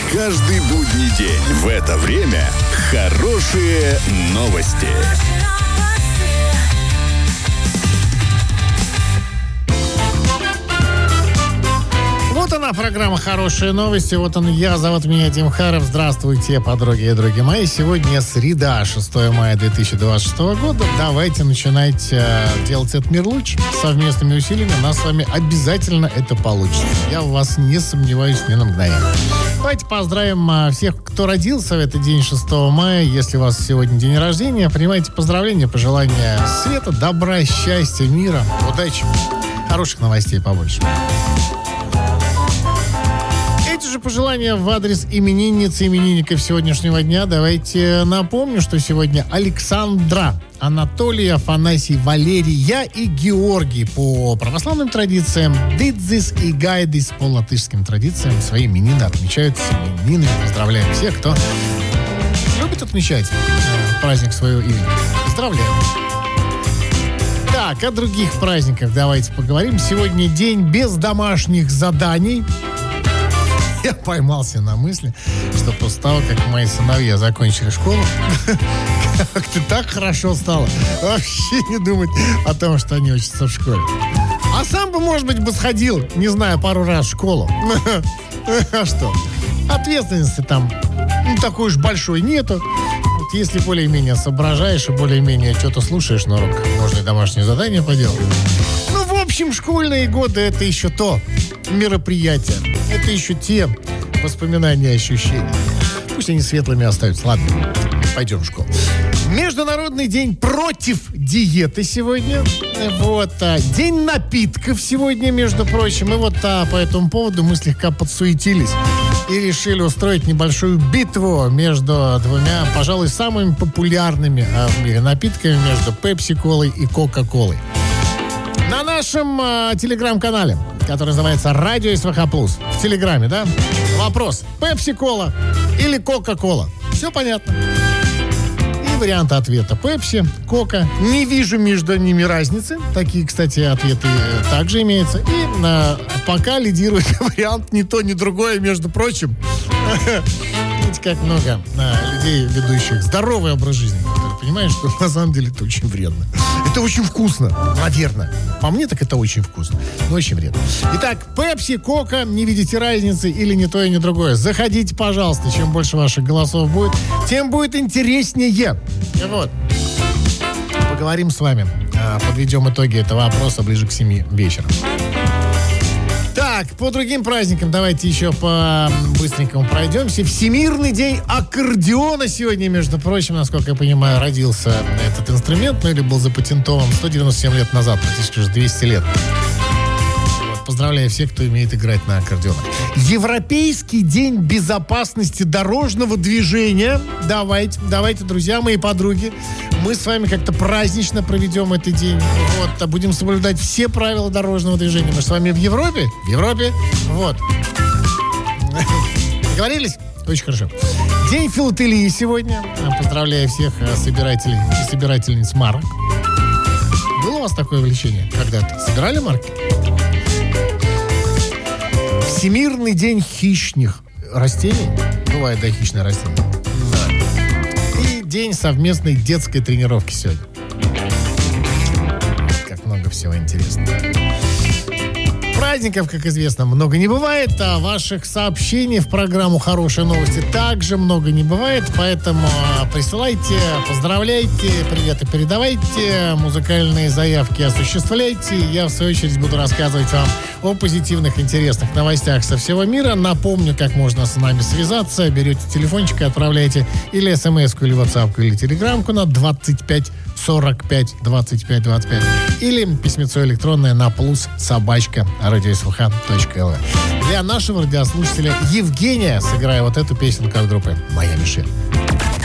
Каждый будний день в это время хорошие новости. Вот она, программа «Хорошие новости». Вот он я, зовут меня Тим Харов. Здравствуйте, подруги и други мои. Сегодня среда, 6 мая 2026 года. Давайте начинать делать этот мир лучше. Совместными усилиями у нас с вами обязательно это получится. Я в вас не сомневаюсь ни на мгновение. Давайте поздравим всех, кто родился в этот день, 6 мая. Если у вас сегодня день рождения, принимайте поздравления, пожелания света, добра, счастья, мира, удачи. Хороших новостей побольше. Эти же пожелания в адрес именинницы, именинников сегодняшнего дня. Давайте напомню, что сегодня Александра, Анатолий, Афанасий, Валерия и Георгий по православным традициям, Дидзис и Гайдис по латышским традициям свои именины отмечают с именинами. Поздравляем всех, кто любит отмечать праздник своего имени. Поздравляем. Так, о других праздниках давайте поговорим. Сегодня день без домашних заданий. Я поймался на мысли, что после того, как мои сыновья закончили школу, как-то так хорошо стало вообще не думать о том, что они учатся в школе. А сам бы, может быть, бы сходил, не знаю, пару раз в школу. А что? Ответственности там такой уж большой нету. Вот если более-менее соображаешь и более-менее что-то слушаешь на уроках, можно и домашние задания поделать. Ну, в общем, школьные годы — это еще то мероприятие. Это еще те воспоминания и ощущения. Пусть они светлыми остаются. Ладно, пойдем в школу. Международный день против диеты сегодня. Вот. День напитков сегодня, между прочим. И вот по этому поводу мы слегка подсуетились и решили устроить небольшую битву между двумя, пожалуй, самыми популярными в мире напитками, между Пепси-колой и Кока-колой. На нашем телеграм-канале, который называется «Радио СВХ+». В Телеграме, да? Вопрос: Пепси-кола или Кока-кола? Все понятно. И варианты ответа: Пепси, Кока. Не вижу между ними разницы. Такие, кстати, ответы также имеются. И пока лидирует вариант ни то, ни другое, между прочим. Видите, как много людей, ведущих здоровый образ жизни, которые понимают, что на самом деле это очень вредно. Это очень вкусно, наверное. По мне, так это очень вкусно, но очень вредно. Итак, Пепси, Кока, не видите разницы или ни то и ни другое? Заходите, пожалуйста. Чем больше ваших голосов будет, тем будет интереснее. Вот. Поговорим с вами. Подведем итоги этого опроса ближе к 7 вечера. Так, по другим праздникам давайте еще по-быстренькому пройдемся. Всемирный день аккордеона сегодня, между прочим, насколько я понимаю, родился этот инструмент, ну или был запатентован 197 лет назад, практически уже 200 лет. Поздравляю всех, кто умеет играть на аккордеонах. Европейский день безопасности дорожного движения. Давайте, друзья мои, подруги, мы с вами как-то празднично проведем этот день. Вот, будем соблюдать все правила дорожного движения. Мы же с вами в Европе. Вот. Договорились? Очень хорошо. День филателии сегодня. Поздравляю всех собирателей и собирательниц марок. Было у вас такое увлечение когда-то? Собирали марки? Всемирный день хищных растений. Бывает, да, хищные растения. Да. И день совместной детской тренировки сегодня. Как много всего интересного. Праздников, как известно, много не бывает, а ваших сообщений в программу «Хорошие новости» также много не бывает, поэтому присылайте, поздравляйте, приветы передавайте, музыкальные заявки осуществляйте. Я, в свою очередь, буду рассказывать вам о позитивных, интересных новостях со всего мира. Напомню, как можно с нами связаться. Берете телефончик и отправляете или смс-ку, или ватсапку, или телеграмку на 25 45 25 25 или письмецо электронное на +собачка@radiosvh.lv. Для нашего радиослушателя Евгения сыграю вот эту песенку от группы «Моя Мишель».